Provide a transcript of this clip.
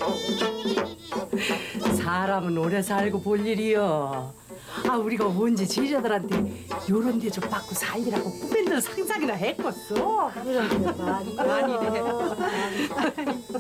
사람은 오래 살고 볼 일이여. 우리가 언제 제자들한테 요런 데 좀 받고 살리라고 꿈엔들 상상이나 했겠어. 그런 게 많이 아니래.